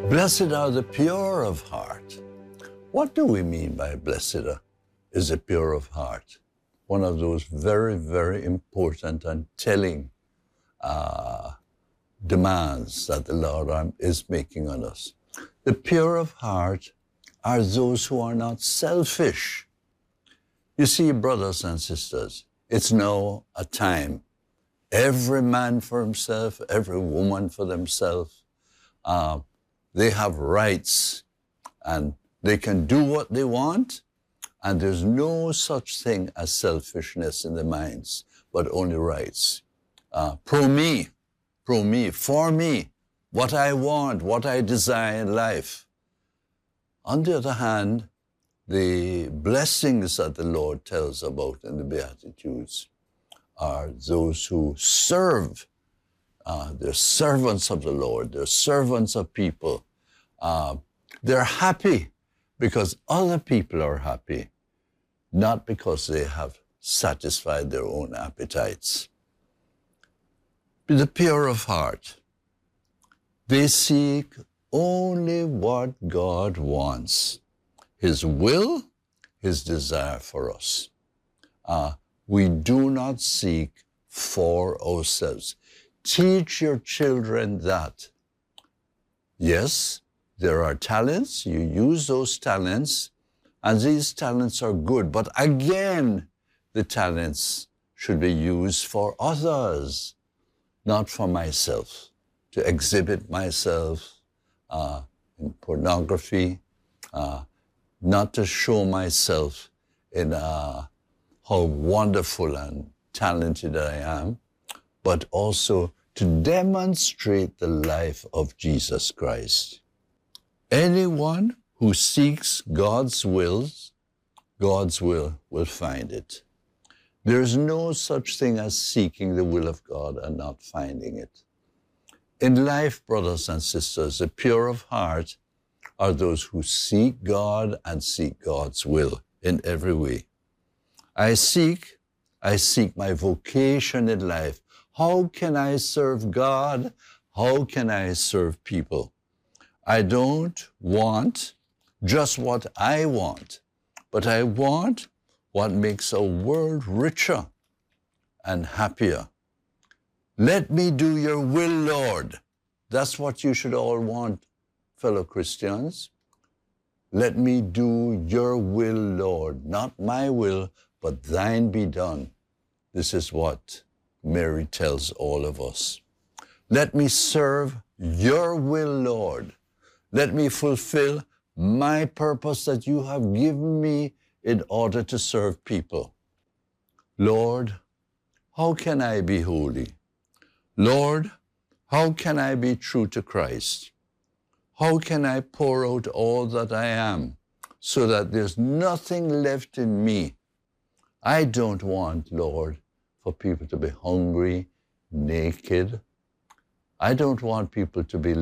Blessed are the pure of heart. What do we mean by blessed is the pure of heart? One of those very, very important and telling demands that the Lord is making on us. The pure of heart are those who are not selfish. You see, brothers and sisters, it's now a time. Every man for himself, every woman for themselves. They have rights and they can do what they want, and there's no such thing as selfishness in the minds, but only rights. Pro me, for me, what I want, what I desire in life. On the other hand, the blessings that the Lord tells about in the Beatitudes are those who serve. They're servants of the Lord. They're servants of people. They're happy because other people are happy, not because they have satisfied their own appetites. The pure of heart, they seek only what God wants, His will, His desire for us. We do not seek for ourselves. Teach your children that. Yes, there are talents. You use those talents, and these talents are good. But again, the talents should be used for others, not for myself, to exhibit myself in pornography, not to show myself in how wonderful and talented I am, but also to demonstrate the life of Jesus Christ. Anyone who seeks God's will will find it. There's no such thing as seeking the will of God and not finding it. In life, brothers and sisters, the pure of heart are those who seek God and seek God's will in every way. I seek my vocation in life. How can I serve God? How can I serve people? I don't want just what I want, but I want what makes a world richer and happier. Let me do your will, Lord. That's what you should all want, fellow Christians. Let me do your will, Lord. Not my will, but thine be done. This is what Mary tells all of us. Let me serve your will, Lord. Let me fulfill my purpose that you have given me in order to serve people. Lord, how can I be holy? Lord, how can I be true to Christ? How can I pour out all that I am so that there's nothing left in me? I don't want, Lord, for people to be hungry, naked. I don't want people to be